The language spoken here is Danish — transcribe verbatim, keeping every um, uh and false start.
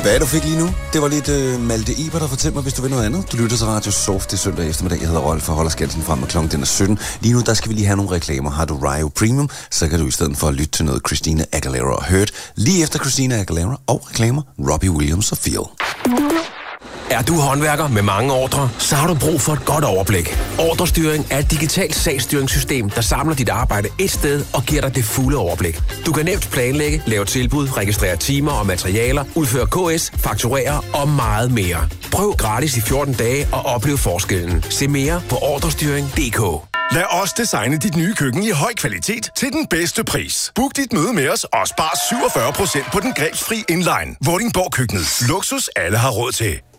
Hvad du fik lige nu? Det var lidt uh, Malte Eber, der fortæller mig, hvis du vil noget andet. Du lytter til Radio Soft, det er søndag eftermiddag. Jeg hedder Rolf og holder skansen frem med klokken den er sytten. Lige nu, der skal vi lige have nogle reklamer. Har du Rio Premium, så kan du i stedet for at lytte til noget Christina Aguilera og Hurt. Lige efter Christina Aguilera og reklamer, Robbie Williams og Feel. Er du håndværker med mange ordrer, så har du brug for et godt overblik. Ordrestyring er et digitalt sagsstyringssystem, der samler dit arbejde et sted og giver dig det fulde overblik. Du kan nemt planlægge, lave tilbud, registrere timer og materialer, udføre K S, fakturere og meget mere. Prøv gratis i fjorten dage og oplev forskellen. Se mere på ordrestyring punktum d k. Lad os designe dit nye køkken i høj kvalitet til den bedste pris. Book dit møde med os og spar syvogfyrre procent på den grebsfri inline. Vordingborg Køkkenet. Luksus alle har råd til.